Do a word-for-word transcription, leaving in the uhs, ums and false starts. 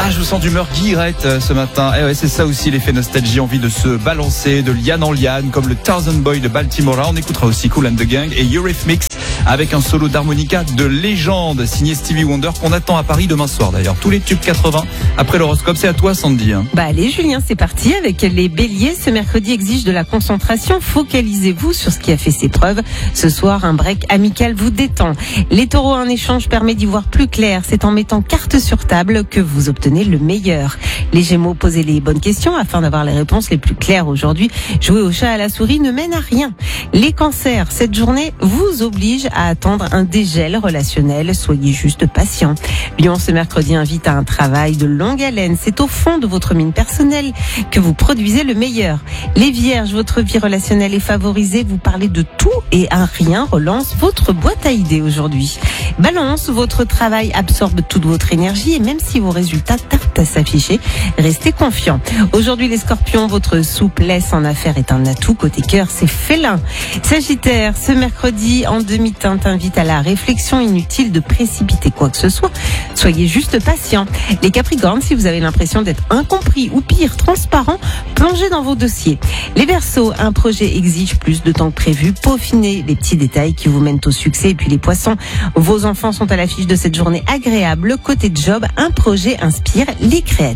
Ah, je vous sens d'humeur guillerette euh, ce matin. Eh ouais, c'est ça aussi l'effet nostalgie, envie de se balancer de liane en liane, comme le Thousand Boy de Baltimore. On écoutera aussi Kool and the Gang et Eurythmics avec un solo d'harmonica de légende signé Stevie Wonder qu'on attend à Paris demain soir d'ailleurs. Tous les tubes quatre-vingts après l'horoscope, c'est à toi Sandy. Hein. Bah allez Julien, c'est parti avec les béliers. Ce mercredi exige de la concentration. Focalisez-vous sur ce qui a fait ses preuves. Ce soir, un break amical vous détend. Les taureaux, un échange permet d'y voir plus clair. C'est en mettant carte sur table que vous obtenez le meilleur. Les gémeaux, posez les bonnes questions afin d'avoir les réponses les plus claires aujourd'hui. Jouer au chat à la souris ne mène à rien. Les cancers, cette journée vous oblige à attendre un dégel relationnel. Soyez juste patient. Lion, ce mercredi invite à un travail de longue haleine. C'est au fond de votre mine personnelle que vous produisez le meilleur. Les vierges, votre vie relationnelle est favorisée. Vous parlez de tout et un rien relance votre boîte à idées aujourd'hui. Balance, votre travail absorbe toute votre énergie et même si vos résultats tardent à s'afficher, restez confiant. Aujourd'hui les scorpions, votre souplesse en affaires est un atout. Côté cœur, c'est félin. Sagittaire, ce mercredi en demi-teinte invite à la réflexion. Inutile de précipiter quoi que ce soit. Soyez juste patient. Les capricornes, si vous avez l'impression d'être incompris ou pire, transparent, plongez dans vos dossiers. Les Verseaux, un projet exige plus de temps que prévu. Peaufinez les petits détails qui vous mènent au succès. Et puis les poissons, vos enfants sont à l'affiche de cette journée agréable. Côté job, un projet inspire les créatifs.